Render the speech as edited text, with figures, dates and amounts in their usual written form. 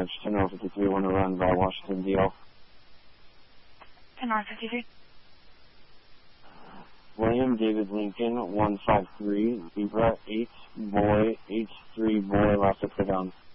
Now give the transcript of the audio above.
dispatch, 10-53, want to run by Washington, DL. 10-53. William David Lincoln, 153, Zebra 8, boy, H3, boy, last up for down.